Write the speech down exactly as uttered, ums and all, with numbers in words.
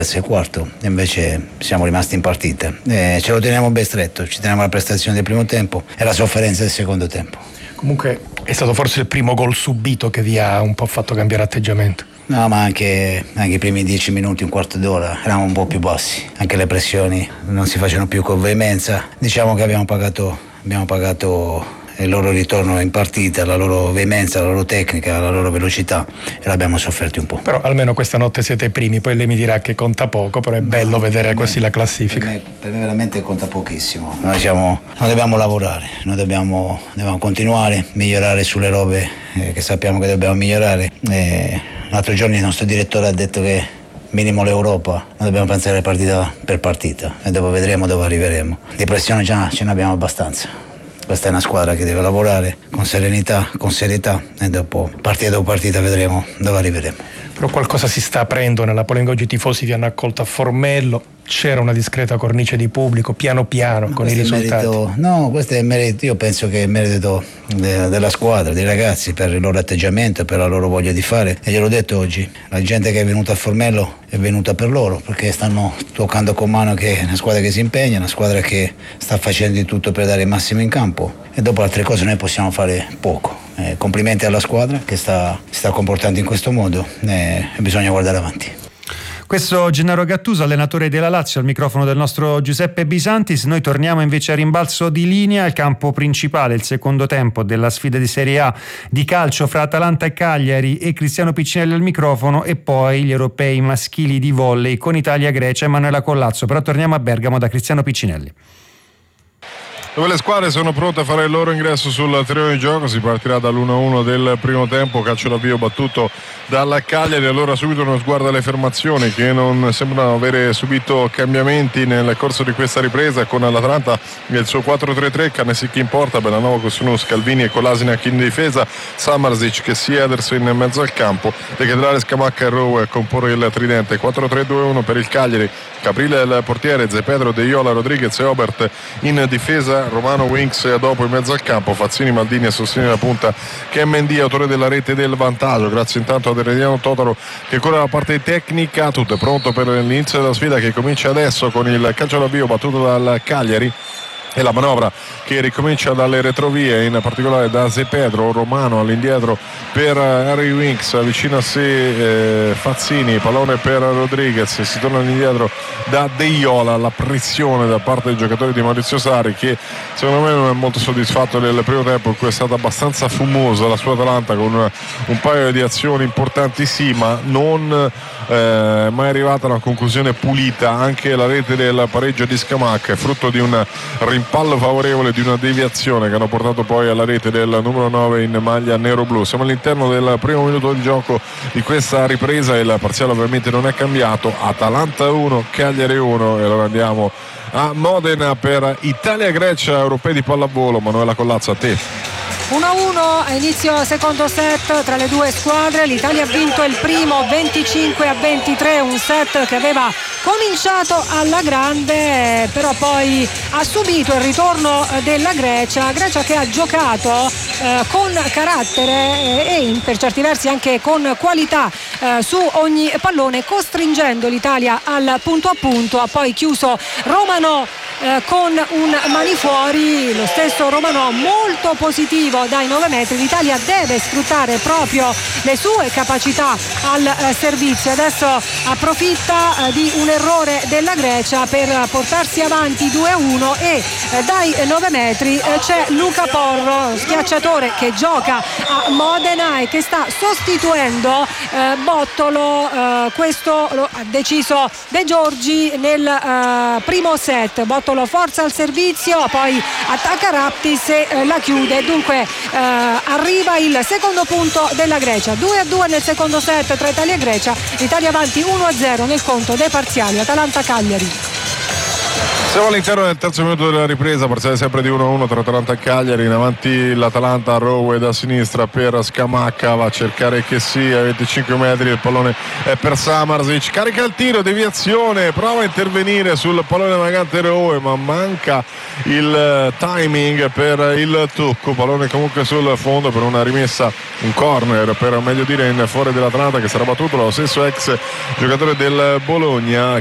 terzo e quarto, invece siamo rimasti in partita. Eh, ce lo teniamo ben stretto, ci teniamo alla prestazione del primo tempo e la sofferenza del secondo tempo. Comunque è stato forse il primo gol subito che vi ha un po' fatto cambiare atteggiamento. No, ma anche, anche i primi dieci minuti, un quarto d'ora, eravamo un po' più bassi. Anche le pressioni non si facevano più con veemenza. Diciamo che abbiamo pagato, abbiamo pagato il loro ritorno in partita, la loro veemenza, la loro tecnica, la loro velocità, e l'abbiamo sofferti un po'. Però almeno questa notte siete primi, poi lei mi dirà che conta poco, però è bello no, vedere così me, la classifica. Per me, per me veramente conta pochissimo. Noi, siamo, noi dobbiamo lavorare, noi dobbiamo, dobbiamo continuare, migliorare sulle robe eh, che sappiamo che dobbiamo migliorare. Eh, l'altro giorno il nostro direttore ha detto che minimo l'Europa, noi dobbiamo pensare partita per partita e dopo vedremo dove arriveremo. Di pressione già ce ne abbiamo abbastanza. Questa è una squadra che deve lavorare con serenità, con serietà, e dopo partita dopo partita vedremo dove arriveremo. Però qualcosa si sta aprendo nella Polengo. Oggi i tifosi vi hanno accolto a Formello, c'era una discreta cornice di pubblico, piano piano no, con i risultati. Merito, no, questo è merito, io penso che è merito de, della squadra, dei ragazzi, per il loro atteggiamento, per la loro voglia di fare, e gliel'ho detto oggi, la gente che è venuta a Formello è venuta per loro, perché stanno toccando con mano che è una squadra che si impegna, una squadra che sta facendo di tutto per dare il massimo in campo, e dopo altre cose noi possiamo fare poco. Eh, complimenti alla squadra che sta, si sta comportando in questo modo eh, e bisogna guardare avanti. Questo Gennaro Gattuso, allenatore della Lazio, al microfono del nostro Giuseppe Bisantis. Noi torniamo invece a rimbalzo di linea, il campo principale, il secondo tempo della sfida di Serie A di calcio fra Atalanta e Cagliari, e Cristiano Piccinelli al microfono, e poi gli europei maschili di volley con Italia-Grecia e Emanuela Collazzo. Però torniamo a Bergamo da Cristiano Piccinelli. Dove le squadre sono pronte a fare il loro ingresso sul terreno di gioco. Si partirà dall'uno a uno del primo tempo, calcio d'avvio battuto dalla Cagliari. Allora subito uno sguardo alle fermazioni, che non sembrano avere subito cambiamenti nel corso di questa ripresa, con l'Atalanta nel suo quattro tre tre, Canesicchi in porta, Bellanova, Cosunus, Calvini e Kolasinac in difesa, Samarzic, Kessie, Ederson in mezzo al campo, De Kedrale, Scamacca e Rowe a comporre il tridente. Quattro tre due uno per il Cagliari, Caprile il portiere, Ze Pedro, De Iola, Rodriguez e Obert in difesa, Romano, Winks dopo in mezzo al campo, Fazzini, Maldini a sostegno della punta, che è Mendy, autore della rete del vantaggio. Grazie intanto ad Erediano Totaro che cura la parte tecnica. Tutto è pronto per l'inizio della sfida, che comincia adesso con il calcio d'avvio battuto dal Cagliari e la manovra che ricomincia dalle retrovie, in particolare da Ze Pedro. Romano all'indietro per Harry Winks, vicino a sé eh, Fazzini, pallone per Rodriguez, si torna all'indietro da De Iola. La pressione da parte dei giocatori di Maurizio Sarri, che secondo me non è molto soddisfatto del primo tempo, in cui è stata abbastanza fumosa la sua Atalanta, con una, un paio di azioni importanti sì, ma non eh, mai arrivata a una conclusione pulita. Anche la rete del pareggio di Scamacca è frutto di un rimpallo favorevole, di una deviazione che hanno portato poi alla rete del numero nove in maglia nero-blu. Siamo all'interno del primo minuto di gioco di questa ripresa, il parziale ovviamente non è cambiato, Atalanta uno, Cagliari uno, e allora andiamo a Modena per Italia-Grecia, europei di pallavolo. Manuela Collazzo, a te. uno a uno a inizio secondo set tra le due squadre. L'Italia ha vinto il primo venticinque a ventitré, un set che aveva cominciato alla grande, però poi ha subito il ritorno della Grecia, Grecia che ha giocato eh, con carattere e in, per certi versi anche con qualità eh, su ogni pallone, costringendo l'Italia al punto a punto. Ha poi chiuso Romano eh, con un mani fuori, lo stesso Romano molto positivo dai nove metri. L'Italia deve sfruttare proprio le sue capacità al eh, servizio. Adesso approfitta eh, di un errore della Grecia per portarsi avanti due a uno, e eh, dai nove metri eh, c'è Luca Porro, schiacciatore che gioca a Modena e che sta sostituendo eh, Bottolo. Eh, questo lo ha deciso De Giorgi nel eh, primo set. Bottolo forza al servizio, poi attacca Raptis e eh, la chiude. Dunque eh, arriva il secondo punto della Grecia. due a due nel secondo set tra Italia e Grecia. L'Italia avanti uno a zero nel conto dei parziali. Atalanta-Cagliari. Siamo all'interno del terzo minuto della ripresa, parziale sempre di uno a uno tra Atalanta e Cagliari. In avanti l'Atalanta, Rowe da sinistra per Scamacca, va a cercare che sia a venticinque metri, il pallone è per Samarzic, carica il tiro, deviazione, prova a intervenire sul pallone vagante Rowe, ma manca il timing per il tocco, pallone comunque sul fondo per una rimessa, un corner per meglio dire in fuori dell'Atalanta, che sarà battuto dallo stesso ex giocatore del Bologna